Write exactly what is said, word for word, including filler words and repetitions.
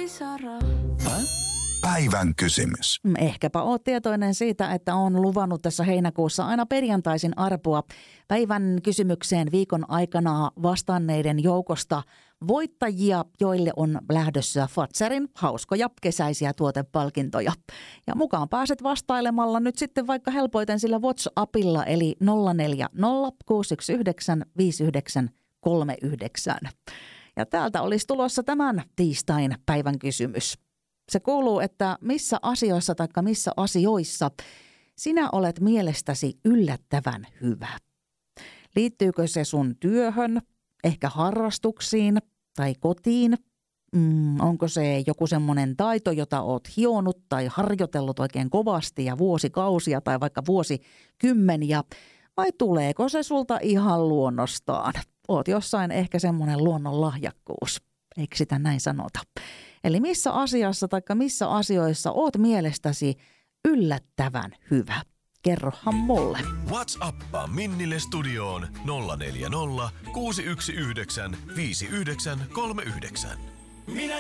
Isara. Päivän kysymys. Ehkäpä oot tietoinen siitä, että on luvannut tässä heinäkuussa aina perjantaisin arpoa päivän kysymykseen viikon aikana vastanneiden joukosta voittajia, joille on lähdössä Fazerin hauskoja kesäisiä tuotepalkintoja. Ja mukaan pääset vastailemalla nyt sitten vaikka helpoiten sillä WhatsAppilla, eli nolla neljä nolla kuusi yksi yhdeksän viisi yhdeksän kolme yhdeksän. Ja täältä olisi tulossa tämän tiistain päivän kysymys. Se kuuluu, että missä asioissa tai missä asioissa sinä olet mielestäsi yllättävän hyvä. Liittyykö se sun työhön, ehkä harrastuksiin tai kotiin? Mm, onko se joku semmoinen taito, jota oot hionut tai harjoitellut oikein kovasti ja vuosikausia tai vaikka vuosikymmeniä? Vai tuleeko se sulta ihan luonnostaan? Oot jossain ehkä semmoinen luonnonlahjakkuus, eikö sitä näin sanota? Eli missä asiassa tai missä asioissa oot mielestäsi yllättävän hyvä? Kerrohan mulle. WhatsAppaa Minnille studioon nolla neljä nolla kuusi yksi yhdeksän viisi yhdeksän kolme yhdeksän. Minä